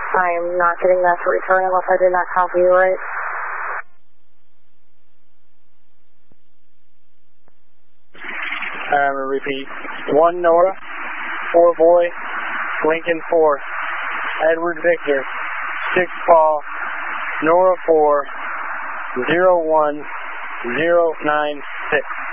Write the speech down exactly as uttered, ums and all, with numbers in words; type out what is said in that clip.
I am not getting that to return unless I did not copy you right. I'm going to repeat. one Nora, four Boy, Lincoln four, Edward Victor, six Paul, Nora four, zero one zero nine six.